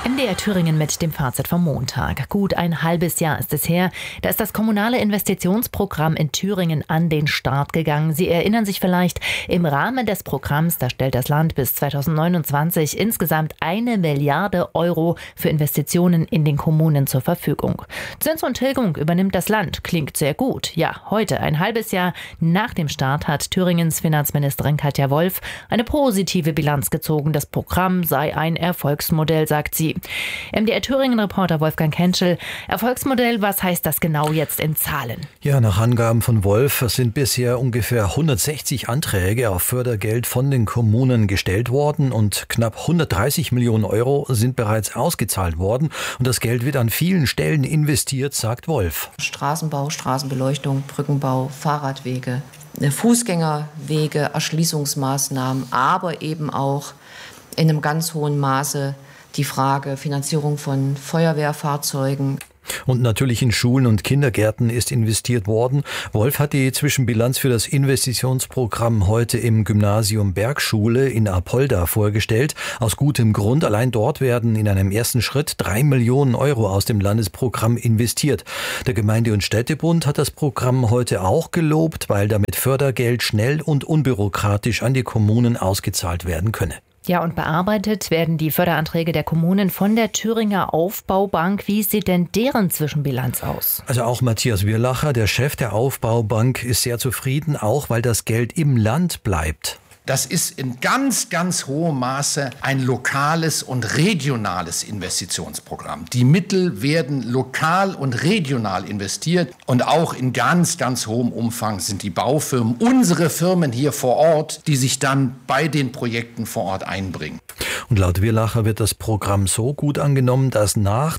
MDR Thüringen mit dem Fazit vom Montag. Gut ein halbes Jahr ist es her. Da ist das kommunale Investitionsprogramm in Thüringen an den Start gegangen. Sie erinnern sich vielleicht, im Rahmen des Programms, da stellt das Land bis 2029 insgesamt 1 Milliarde Euro für Investitionen in den Kommunen zur Verfügung. Zins und Tilgung übernimmt das Land. Klingt sehr gut. Ja, heute, ein halbes Jahr nach dem Start, hat Thüringens Finanzministerin Katja Wolf eine positive Bilanz gezogen. Das Programm sei ein Erfolgsmodell, sagt sie. MDR Thüringen-Reporter Wolfgang Kentschel. Erfolgsmodell, was heißt das genau jetzt in Zahlen? Ja, nach Angaben von Wolf sind bisher ungefähr 160 Anträge auf Fördergeld von den Kommunen gestellt worden und knapp 130 Millionen Euro sind bereits ausgezahlt worden. Und das Geld wird an vielen Stellen investiert, sagt Wolf. Straßenbau, Straßenbeleuchtung, Brückenbau, Fahrradwege, Fußgängerwege, Erschließungsmaßnahmen, aber eben auch in einem ganz hohen Maße die Frage Finanzierung von Feuerwehrfahrzeugen. Und natürlich in Schulen und Kindergärten ist investiert worden. Wolf hat die Zwischenbilanz für das Investitionsprogramm heute im Gymnasium Bergschule in Apolda vorgestellt. Aus gutem Grund. Allein dort werden in einem ersten Schritt 3 Millionen Euro aus dem Landesprogramm investiert. Der Gemeinde- und Städtebund hat das Programm heute auch gelobt, weil damit Fördergeld schnell und unbürokratisch an die Kommunen ausgezahlt werden könne. Ja, und bearbeitet werden die Förderanträge der Kommunen von der Thüringer Aufbaubank. Wie sieht denn deren Zwischenbilanz aus? Also auch Matthias Wirlacher, der Chef der Aufbaubank, ist sehr zufrieden, auch weil das Geld im Land bleibt. Das ist in ganz, ganz hohem Maße ein lokales und regionales Investitionsprogramm. Die Mittel werden lokal und regional investiert und auch in ganz, ganz hohem Umfang sind die Baufirmen, unsere Firmen hier vor Ort, die sich dann bei den Projekten vor Ort einbringen. Und laut Wirlacher wird das Programm so gut angenommen, dass nach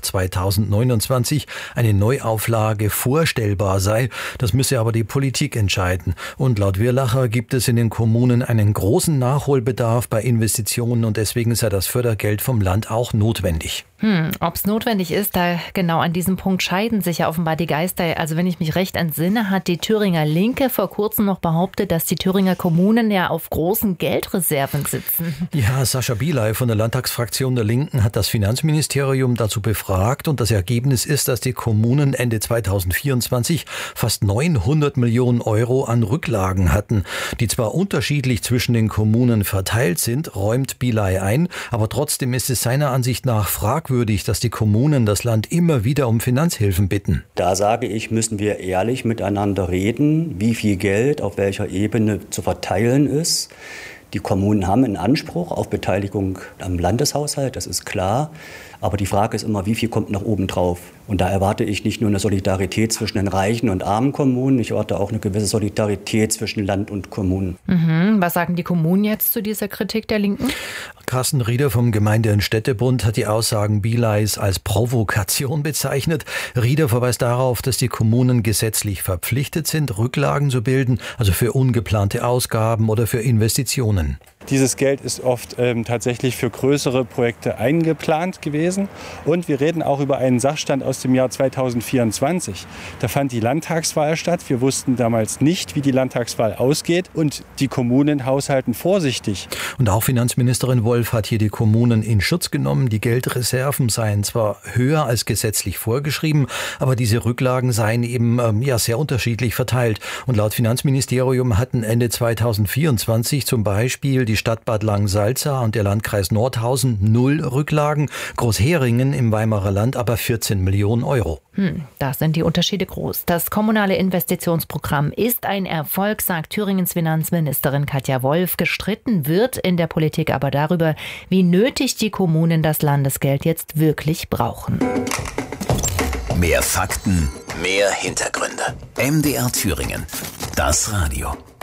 2029 eine Neuauflage vorstellbar sei. Das müsse aber die Politik entscheiden. Und laut Wirlacher gibt es in den Kommunen einen großen Nachholbedarf bei Investitionen und deswegen sei das Fördergeld vom Land auch notwendig. Ob es notwendig ist, da genau an diesem Punkt scheiden sich ja offenbar die Geister. Also wenn ich mich recht entsinne, hat die Thüringer Linke vor kurzem noch behauptet, dass die Thüringer Kommunen ja auf großen Geldreserven sitzen. Ja, Sascha Bielay von der Landtagsfraktion der Linken hat das Finanzministerium dazu befragt und das Ergebnis ist, dass die Kommunen Ende 2024 fast 900 Millionen Euro an Rücklagen hatten, die zwar unterschiedlich zwischen den Kommunen verteilt sind, räumt Bielay ein, aber trotzdem ist es seiner Ansicht nach fragwürdig, dass die Kommunen das Land immer wieder um Finanzhilfen bitten. Da sage ich, müssen wir ehrlich miteinander reden, wie viel Geld auf welcher Ebene zu verteilen ist. Die Kommunen haben einen Anspruch auf Beteiligung am Landeshaushalt, das ist klar. Aber die Frage ist immer, wie viel kommt noch oben drauf? Und da erwarte ich nicht nur eine Solidarität zwischen den reichen und armen Kommunen, ich erwarte auch eine gewisse Solidarität zwischen Land und Kommunen. Was sagen die Kommunen jetzt zu dieser Kritik der Linken? Carsten Rieder vom Gemeinde- und Städtebund hat die Aussagen Bielays als Provokation bezeichnet. Rieder verweist darauf, dass die Kommunen gesetzlich verpflichtet sind, Rücklagen zu bilden, also für ungeplante Ausgaben oder für Investitionen. Dieses Geld ist oft tatsächlich für größere Projekte eingeplant gewesen. Und wir reden auch über einen Sachstand aus dem Jahr 2024. Da fand die Landtagswahl statt. Wir wussten damals nicht, wie die Landtagswahl ausgeht. Und die Kommunen haushalten vorsichtig. Und auch Finanzministerin Wolf hat hier die Kommunen in Schutz genommen. Die Geldreserven seien zwar höher als gesetzlich vorgeschrieben, aber diese Rücklagen seien eben sehr unterschiedlich verteilt. Und laut Finanzministerium hatten Ende 2024 zum Beispiel die Stadt Bad Langensalza und der Landkreis Nordhausen 0 Rücklagen, Großheringen im Weimarer Land aber 14 Millionen Euro. Da sind die Unterschiede groß. Das kommunale Investitionsprogramm ist ein Erfolg, sagt Thüringens Finanzministerin Katja Wolf. Gestritten wird in der Politik aber darüber, wie nötig die Kommunen das Landesgeld jetzt wirklich brauchen. Mehr Fakten, mehr Hintergründe. MDR Thüringen. Das Radio.